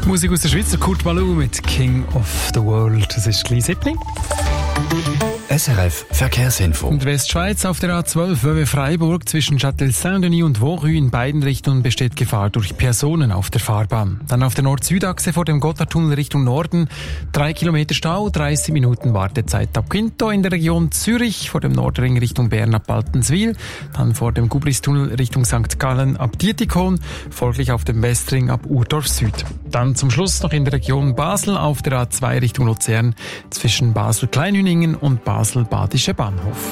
Musik aus der Schweiz, Kurt Ballou mit King of the World. Das ist gleich 7. SRF Verkehrsinfo. In der Westschweiz auf der A12 Wöwe-Freiburg zwischen Châtel-Saint-Denis und Vorrue in beiden Richtungen besteht Gefahr durch Personen auf der Fahrbahn. Dann auf der Nord-Süd-Achse vor dem Gotthardtunnel Richtung Norden 3 Kilometer Stau, 30 Minuten Wartezeit ab Quinto. In der Region Zürich vor dem Nordring Richtung Bern ab Baltenswil, dann vor dem Gubristunnel Richtung St. Gallen ab Dietikon, folglich auf dem Westring ab Urdorf Süd. Dann zum Schluss noch in der Region Basel auf der A2 Richtung Luzern zwischen Basel-Kleinhüningen und Basel-Badische Bahnhof.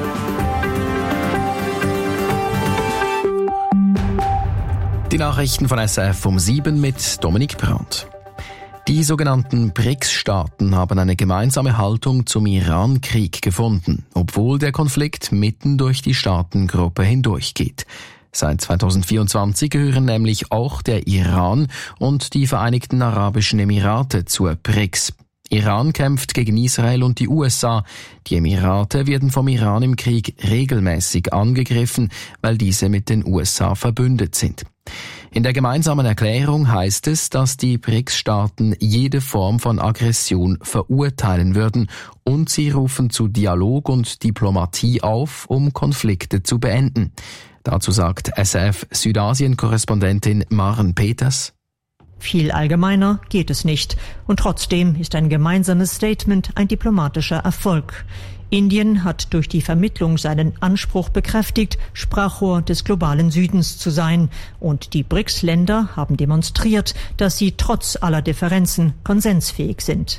Die Nachrichten von SRF um 7 mit Dominik Brandt. Die sogenannten BRICS-Staaten haben eine gemeinsame Haltung zum Iran-Krieg gefunden, obwohl der Konflikt mitten durch die Staatengruppe hindurchgeht. Seit 2024 gehören nämlich auch der Iran und die Vereinigten Arabischen Emirate zur BRICS. Iran kämpft gegen Israel und die USA. Die Emirate werden vom Iran im Krieg regelmäßig angegriffen, weil diese mit den USA verbündet sind. In der gemeinsamen Erklärung heißt es, dass die BRICS-Staaten jede Form von Aggression verurteilen würden und sie rufen zu Dialog und Diplomatie auf, um Konflikte zu beenden. Dazu sagt SRF-Südasien-Korrespondentin Maren Peters: Viel allgemeiner geht es nicht. Und trotzdem ist ein gemeinsames Statement ein diplomatischer Erfolg. Indien hat durch die Vermittlung seinen Anspruch bekräftigt, Sprachrohr des globalen Südens zu sein. Und die BRICS-Länder haben demonstriert, dass sie trotz aller Differenzen konsensfähig sind.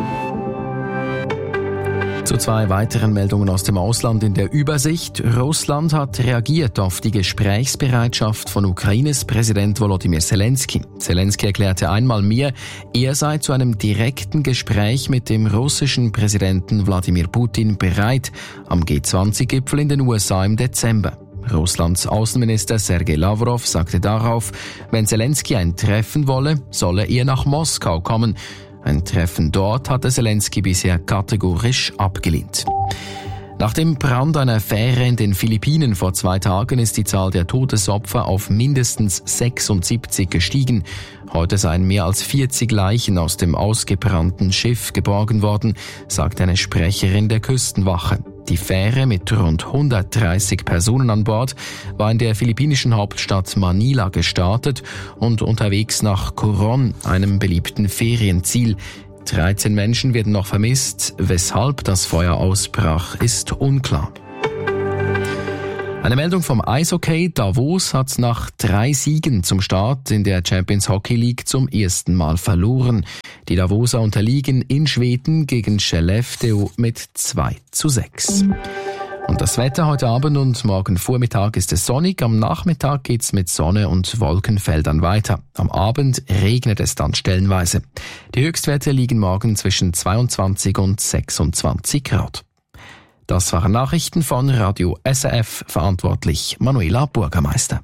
Zu 2 weiteren Meldungen aus dem Ausland in der Übersicht. Russland hat reagiert auf die Gesprächsbereitschaft von Ukraines Präsident Volodymyr Zelensky. Zelensky erklärte einmal mehr, er sei zu einem direkten Gespräch mit dem russischen Präsidenten Wladimir Putin bereit, am G20-Gipfel in den USA im Dezember. Russlands Außenminister Sergei Lavrov sagte darauf, wenn Zelensky ein Treffen wolle, solle er nach Moskau kommen. Ein Treffen dort hatte Zelensky bisher kategorisch abgelehnt. Nach dem Brand einer Fähre in den Philippinen vor 2 Tagen ist die Zahl der Todesopfer auf mindestens 76 gestiegen. Heute seien mehr als 40 Leichen aus dem ausgebrannten Schiff geborgen worden, sagt eine Sprecherin der Küstenwache. Die Fähre mit rund 130 Personen an Bord war in der philippinischen Hauptstadt Manila gestartet und unterwegs nach Coron, einem beliebten Ferienziel. 13 Menschen werden noch vermisst. Weshalb das Feuer ausbrach, ist unklar. Eine Meldung vom Eishockey. Davos hat nach 3 Siegen zum Start in der Champions Hockey League zum ersten Mal verloren. Die Davoser unterliegen in Schweden gegen Skellefteå mit 2:6. Und das Wetter heute Abend und morgen Vormittag ist es sonnig. Am Nachmittag geht's mit Sonne und Wolkenfeldern weiter. Am Abend regnet es dann stellenweise. Die Höchstwerte liegen morgen zwischen 22 und 26 Grad. Das waren Nachrichten von Radio SRF, verantwortlich Manuela Bürgermeister.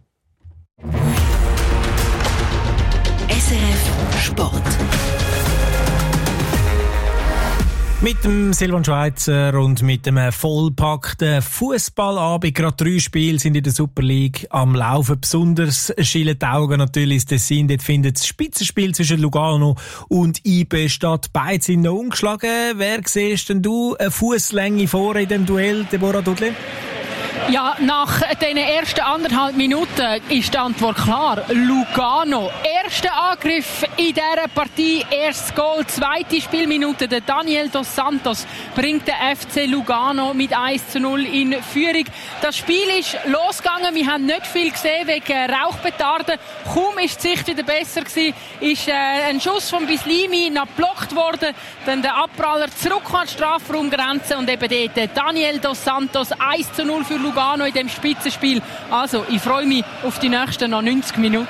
SRF Sport. Mit dem Silvan Schweizer und mit dem vollpackten Fußballabend. Gerade 3 Spiele sind in der Super League am Laufen. Besonders schielen die Augen natürlich ins Tessin. Dort findet das Spitzenspiel zwischen Lugano und IB statt. Beide sind noch ungeschlagen. Wer siehst denn du eine Fußlänge vor in dem Duell, Deborah Dudley? Ja, nach den ersten 1,5 Minuten ist die Antwort klar. Lugano. Erster Angriff in dieser Partie. Erstes Goal. 2. Spielminute. Der Daniel dos Santos bringt den FC Lugano mit 1:0 in Führung. Das Spiel ist losgegangen. Wir haben nicht viel gesehen wegen Rauchpetarden. Kaum ist die Sicht wieder besser gewesen, ist ein Schuss von Bislimi noch geblockt worden. Dann der Abpraller zurück an die Strafraumgrenze und eben dort Daniel dos Santos 1:0 für Lugano in dem Spitzenspiel. Also, ich freue mich auf die nächsten noch 90 Minuten.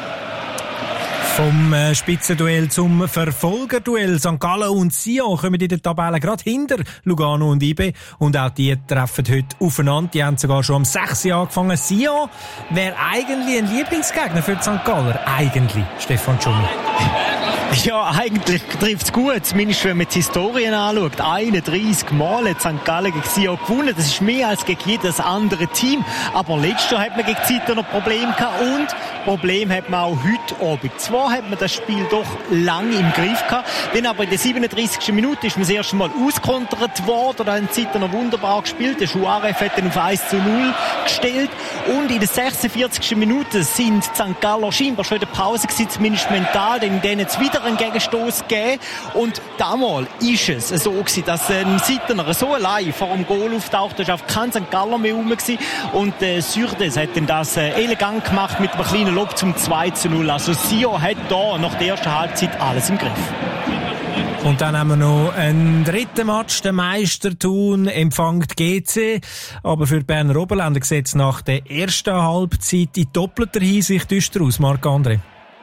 Vom Spitzenduell zum Verfolgerduell. St. Gallen und Sion kommen in der Tabelle gerade hinter Lugano und IB. Und auch die treffen heute aufeinander. Die haben sogar schon am 6. Jahr angefangen. Sion wäre eigentlich ein Lieblingsgegner für die St. Galler. Eigentlich, Stefan Schumann. Ja, eigentlich trifft es gut, zumindest wenn man die Historien anschaut. 31 Mal hat St. Gallen gegen Sion gewonnen. Das ist mehr als gegen jedes andere Team. Aber letztes Jahr hat man gegen Zito noch Probleme gehabt und Problem hat man auch heute Abend. Zwar hat man das Spiel doch lang im Griff gehabt, dann aber in der 37. Minute ist man das erste Mal auskontert worden. Da haben die Zeiten noch wunderbar gespielt. Der Juarez hat dann auf 1:0 gestellt. Und in der 46. Minute sind St. Galler scheinbar schon in der Pause gewesen, zumindest mental, denn denen es wieder einen Gegenstoß gegeben. Und damals ist es so gewesen, dass ein Seitener so allein vor dem Goal auftaucht, da ist auf kein St. Galler mehr rum gewesen. Und Sürdes hat dann das elegant gemacht mit einem kleinen Lob zum 2:0. Also Sion hat da nach der ersten Halbzeit alles im Griff. Und dann haben wir noch einen dritten Match. Der Meister Thun empfängt GC. Aber für die Berner Oberländer sieht es nach der ersten Halbzeit in doppelter Hinsicht düster aus, Marc-André.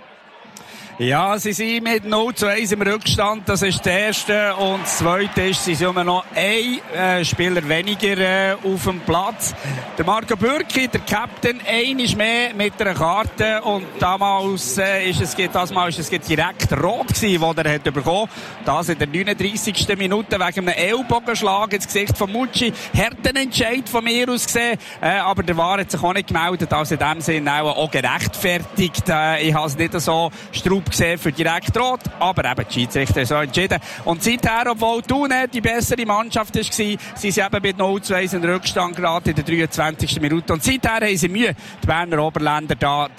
Ja, sie sind mit 0:1 im Rückstand. Das ist der erste. Und das zweite ist, sie sind immer noch ein Spieler weniger auf dem Platz. Der Marco Bürki, der Captain, einmal mehr mit einer Karte. Und damals ist es direkt rot gewesen, was er hat bekommen. Das in der 39. Minute wegen einem Ellbogenschlag ins Gesicht von Mucci. Harten Entscheid von mir aus gesehen. Aber der VAR hat sich auch nicht gemeldet. Also in dem Sinne auch gerechtfertigt. Ich habe es nicht so Straub gesehen für direkt rot, aber eben die Schiedsrichter so entschieden. Und seither, obwohl Thun die bessere Mannschaft war, sind sie eben mit 0:2 in Rückstand gerade in der 23. Minute. Und seither haben sie Mühe, die Berner Oberländer da,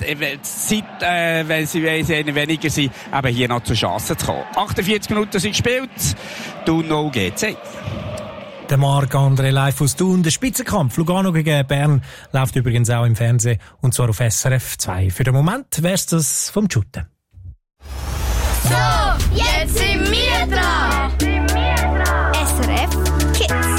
wenn sie weniger sind, eben hier noch zu Chancen zu kommen. 48 Minuten sind gespielt, Thun 0 GC. Der Marc-André live aus Thun. Der Spitzenkampf Lugano gegen Bern läuft übrigens auch im Fernsehen, und zwar auf SRF 2. Für den Moment wär's das vom Shooten. So, jetzt sind wir dran. SRF Kids.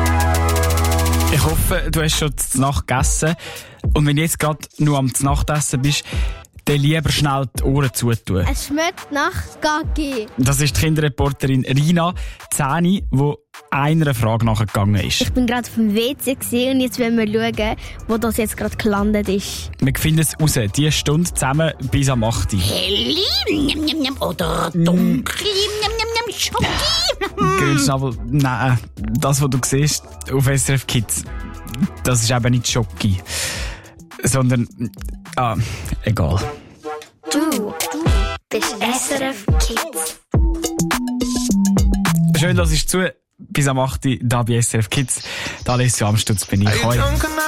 Ich hoffe, du hast schon zur Nacht gegessen. Und wenn du jetzt gerade nur am Nachtessen bist, dann lieber schnell die Ohren zutun. Es schmeckt nach Gaggi. Das ist die Kinderreporterin Rina Zäni, die einer Frage nachgegangen ist. Ich bin gerade auf dem WC und jetzt wollen wir schauen, wo das jetzt gerade gelandet ist. Wir finden es raus, diese Stunde zusammen bis am 8. Hell oder dunkel Schoki. Grünschnabel, nein, das, was du siehst auf SRF Kids, das ist eben nicht Schoki, sondern, egal. Du bist SRF Kids. Schön, dass ich zu bis am 8. da bei SRF Kids. Da lässt du am Stutz bin ich.